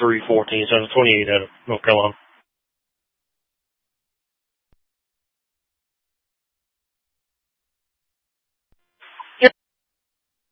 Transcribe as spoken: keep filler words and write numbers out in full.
three fourteen, so twenty-eight out of North Carolina.